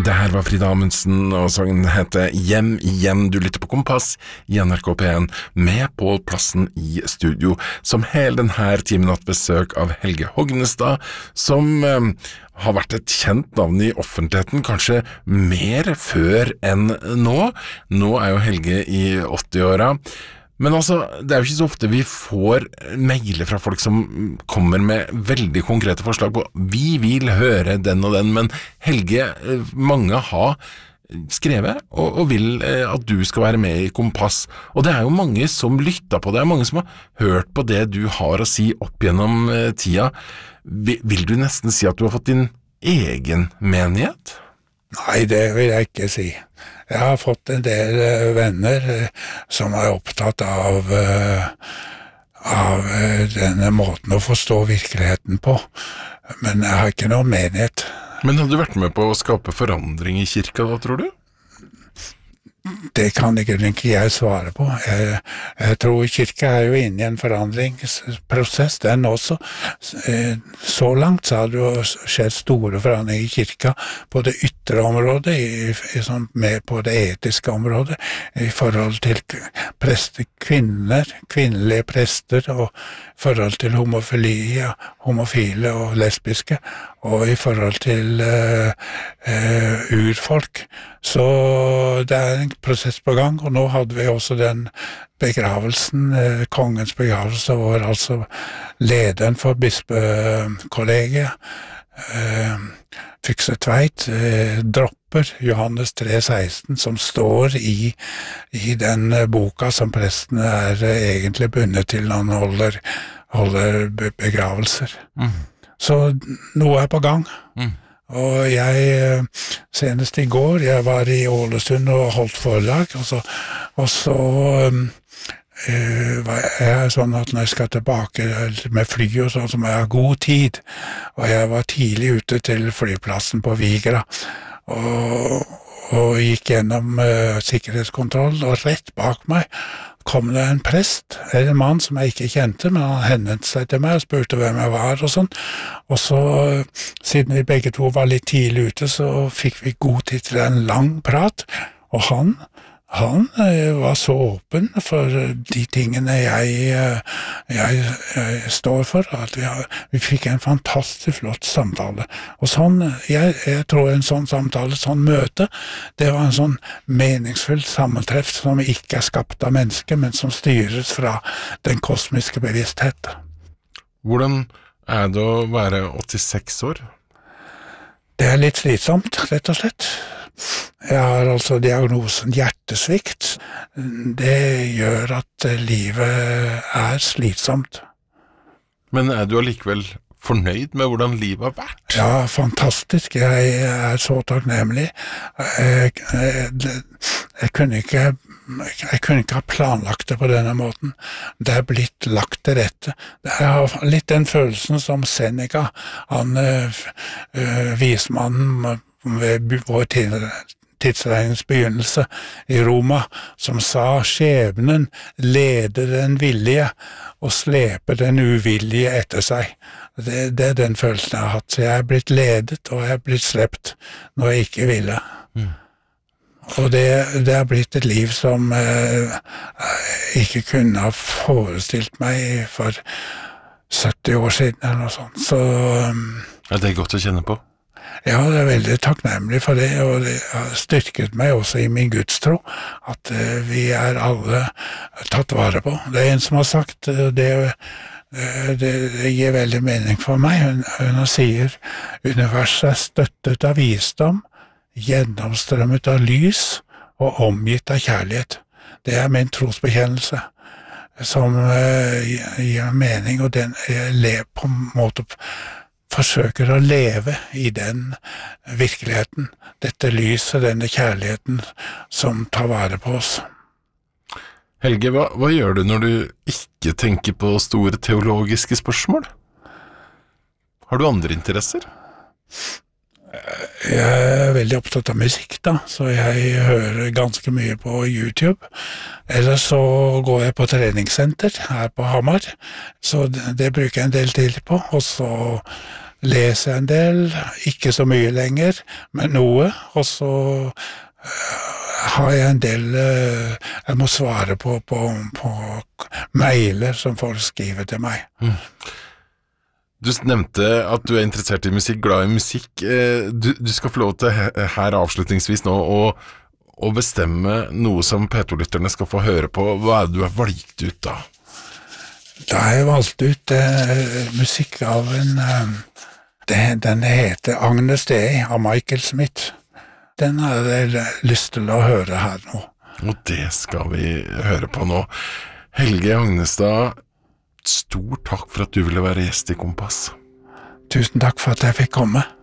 Det her var Frida Amundsen, og sangen heter Hjem igjen. Du lytter på Kompass i NRK P1 med Pål Plassen i studio, som hele denne timen hatt besøk av Helge Hognestad, som har vært et kjent navn i offentligheten, kanskje mer før enn nå. Nå er jo Helge i 80-åra. Men altså, det er jo ikke så ofte vi får mailer fra folk som kommer med veldig konkrete forslag på vi vil høre den og den, men Helge, mange har skrevet og vil at du skal være med i Kompass, og det er jo mange som lytter på det, mange som har hørt på det du har å si opp gjennom tida. Vil du nesten si at du har fått din egen menighet? Nei, det vil jeg ikke si. Jeg har fått en del venner som er opptatt av denne måten å forstå virkeligheten på, men jeg har ikke noen menighet. Men hadde du vært med på å skape forandring i kirka da, tror du? Det kan ikke jeg svare på. Jeg tror kirka er jo inne i en forandringsprosess, den også. Så langt så har det jo skjedd store forandringer i kirka på det ytre området, med på det etiske området, i forhold til prester, kvinnelige prester, og i forhold til homofile og lesbiske, og i forhold til urfolk. Så det er en prosess på gang, og nå hadde vi også den begravelsen, kongens begravelse, hvor altså lederen for bispekollegiet, Fykse Tveit, dropper Johannes 3,16, som står i den boka som presten er egentlig bundet til når han holder begravelser. Så noe er på gang. Og jeg, senest i går, jeg var i Ålesund og holdt foredrag, og så jeg sånn at når jeg skal tilbake med fly og sånn, så må jeg ha god tid, og jeg var tidlig ute til flyplassen på Vigra, og gikk gjennom sikkerhetskontroll, og rett bak meg kom det en prest, en mann som jeg ikke kjente, men han henvendte seg til meg og spurte hvem jeg var og sånn. Og så, siden vi begge to var litt tidlig ute, så fikk vi god tid til en lang prat, og han var så åpen for de tingene jeg står for, at vi fikk en fantastisk flott samtale. Og sånn, jeg tror en sånn samtale, sånn møte, det var en sånn meningsfull sammentreff som ikke er skapt av mennesker, men som styres fra den kosmiske bevissthet. Hvordan er det å være 86 år? Det er litt slitsomt, rett og slett. Jeg har altså diagnosen hjertesvikt. Det gjør at livet er slitsomt. Men er du allikevel fornøyd med hvordan livet har vært? Ja, fantastisk. Jeg er så takknemlig. Jeg kunne ikke ha planlagt det på denne måten. Det er blitt lagt til rette. Jeg har litt den følelsen som Seneca, han vismannen ved vår tidsregnings begynnelse i Roma, som sa skjebnen leder den villige og sleper den uvillige etter seg. Det er den følelsen jeg har hatt. Så jeg er blitt ledet, og jeg er blitt slept når jeg ikke ville. Og det har blitt et liv som jeg ikke kunne ha forestilt meg for 70 år siden eller noe sånt. Så det er godt å kjenne på. Ja, jeg er veldig takknemlig for det, og det har styrket meg også i min gudstro, at vi er alle tatt vare på. Det er en som har sagt, det gir veldig mening for meg, hun sier, universet er støttet av visdom, gjennomstrømmet av lys og omgitt av kjærlighet. Det er min trosbekjennelse, som gir mening, og den jeg på en måte forsøker å leve i den virkeligheten, dette lyset, denne kjærligheten som tar vare på oss. Helge, hva gjør du når du ikke tenker på store teologiske spørsmål? Har du andre interesser? Jeg er veldig opptatt av musikk da, så jeg hører ganske mye på YouTube. Eller så går jeg på treningssenter her på Hamar, så det bruker jeg en del tid på, og så leser en del, ikke så mye lenger, men noe, og så har jeg en del jeg må svare på mailer som folk skriver til meg. Du nevnte at du interessert i musikk, glad i musikk. Du skal få lov til her avslutningsvis nå å bestemme noe som P2-lytterne skal få høre på. Hva du har valgt ut da? Da har jeg valgt ut musikk av den heter Agnes Day av Michael Smith. Den har jeg lyst til å høre her nå. Og det skal vi høre på nå. Helge Hognestad, stor takk for at du ville være gjest i Kompass. Tusen takk for at jeg fikk komme.